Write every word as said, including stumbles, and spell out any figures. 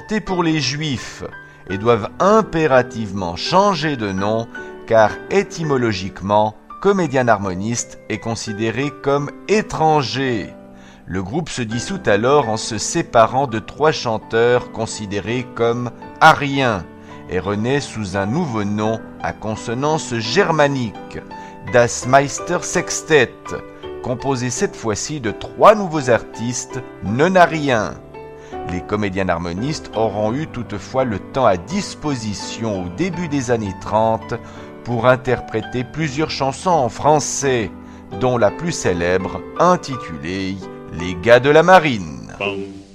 chanter pour les Juifs et doivent impérativement changer de nom car étymologiquement, Comédien Harmoniste est considéré comme étranger. Le groupe se dissout alors en se séparant de trois chanteurs considérés comme ariens et renaît sous un nouveau nom à consonance germanique, Das Meister Sextet, composé cette fois-ci de trois nouveaux artistes non-ariens. Les Comédiens Harmonistes auront eu toutefois le temps à disposition au début des années trente pour interpréter plusieurs chansons en français, dont la plus célèbre intitulée « Les gars de la marine ».